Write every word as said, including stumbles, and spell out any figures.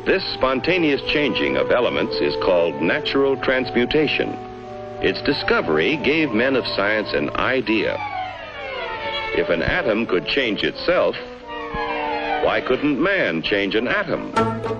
This spontaneous changing of elements is called natural transmutation. Its discovery gave men of science an idea. If an atom could change itself, why couldn't man change an atom?